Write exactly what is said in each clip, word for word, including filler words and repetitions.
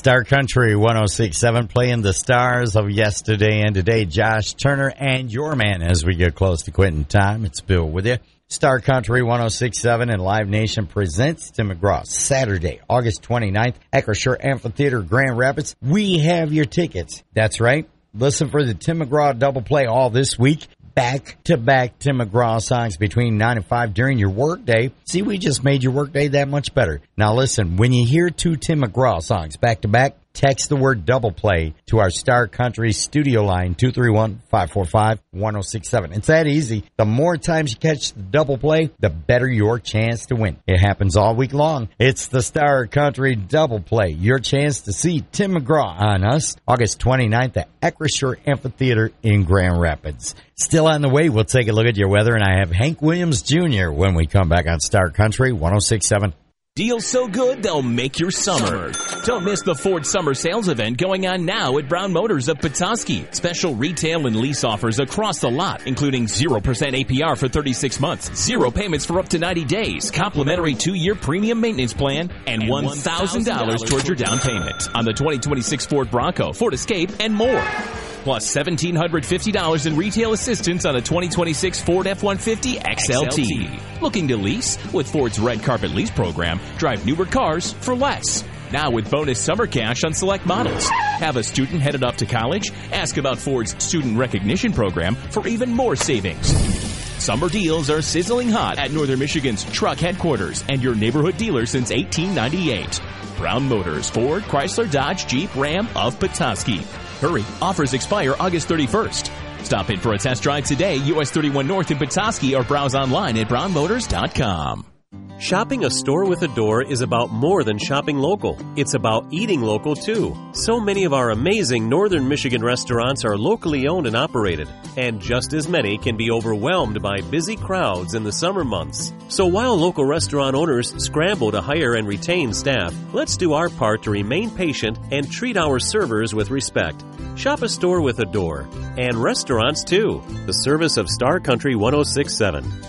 Star Country one oh six point seven, playing the stars of yesterday and today. Josh Turner and your man as we get close to quitting time. It's Bill with you. Star Country one oh six point seven and Live Nation presents Tim McGraw Saturday, August twenty-ninth, Acrisure Amphitheater, Grand Rapids. We have your tickets. That's right. Listen for the Tim McGraw double play all this week. Back-to-back Tim McGraw songs between nine and five during your workday. See, we just made your workday that much better. Now listen, when you hear two Tim McGraw songs back-to-back, text the word double play to our Star Country studio line, two three one, five four five, one oh six seven. It's that easy. The more times you catch the double play, the better your chance to win. It happens all week long. It's the Star Country double play. Your chance to see Tim McGraw on us August twenty-ninth at Acrisure Amphitheater in Grand Rapids. Still on the way, we'll take a look at your weather, and I have Hank Williams Junior when we come back on Star Country one oh six point seven. Deals so good, they'll make your summer. Don't miss the Ford Summer Sales Event going on now at Brown Motors of Petoskey. Special retail and lease offers across the lot, including zero percent A P R for thirty-six months, zero payments for up to ninety days, complimentary two-year premium maintenance plan, and one thousand dollars towards your down payment on the twenty twenty-six Ford Bronco, Ford Escape, and more. Plus one thousand seven hundred fifty dollars in retail assistance on a twenty twenty-six Ford F one fifty X L T. Looking to lease? With Ford's Red Carpet Lease program, drive newer cars for less. Now with bonus summer cash on select models. Have a student headed off to college? Ask about Ford's Student Recognition program for even more savings. Summer deals are sizzling hot at Northern Michigan's truck headquarters and your neighborhood dealer since eighteen ninety-eight. Brown Motors, Ford, Chrysler, Dodge, Jeep, Ram of Petoskey. Hurry, offers expire August thirty-first. Stop in for a test drive today, U S thirty-one North in Petoskey, or browse online at brown motors dot com. Shopping a store with a door is about more than shopping local. It's about eating local, too. So many of our amazing Northern Michigan restaurants are locally owned and operated, and just as many can be overwhelmed by busy crowds in the summer months. So while local restaurant owners scramble to hire and retain staff, let's do our part to remain patient and treat our servers with respect. Shop a store with a door, and restaurants, too. The service of Star Country one oh six point seven.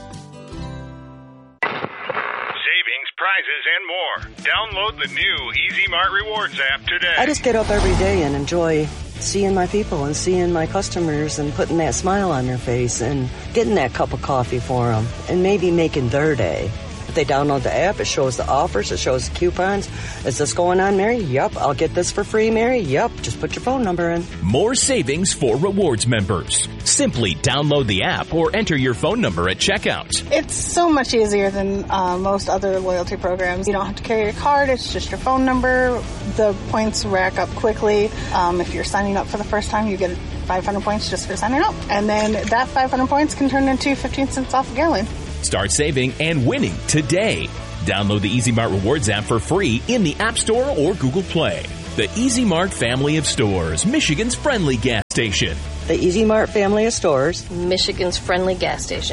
Download the new Easy Mart Rewards app today. I just get up every day and enjoy seeing my people and seeing my customers and putting that smile on their face and getting that cup of coffee for them and maybe making their day. If they download the app, it shows the offers, it shows the coupons. Is this going on, Mary? Yep. I'll get this for free, Mary? Yep. Just put your phone number in. More savings for rewards members. Simply download the app or enter your phone number at checkout. It's so much easier than uh, most other loyalty programs. You don't have to carry your card. It's just your phone number. The points rack up quickly. Um, if you're signing up for the first time, you get five hundred points just for signing up. And then that five hundred points can turn into fifteen cents off a gallon. Start saving and winning today. Download the Easy Mart Rewards app for free in the App Store or Google Play. The Easy Mart family of stores, Michigan's friendly gas station. The Easy Mart family of stores, Michigan's friendly gas station.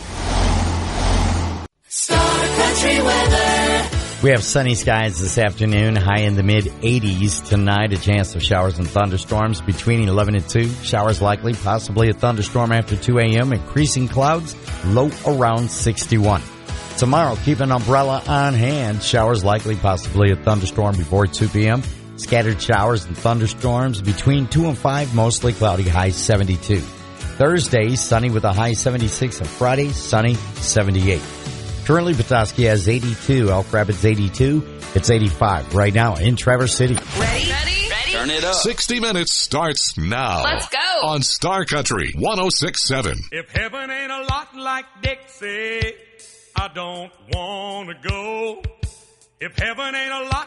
Star Country weather. We have sunny skies this afternoon, high in the mid eighties tonight. A chance of showers and thunderstorms between eleven and two. Showers likely, possibly a thunderstorm after two a.m. Increasing clouds, low around sixty-one. Tomorrow, keep an umbrella on hand. Showers likely, possibly a thunderstorm before two p.m. Scattered showers and thunderstorms between two and five, mostly cloudy, high seventy-two. Thursday, sunny with a high seventy-six, and Friday, sunny, seventy-eight. Currently, Petoskey has eighty-two, Elk Rapids eighty-two. It's eighty-five right now in Traverse City. Ready? Ready? Ready? Turn it up. sixty minutes starts now. Let's go. On Star Country one oh six point seven. If heaven ain't a lot like Dixie, I don't want to go. If heaven ain't a lot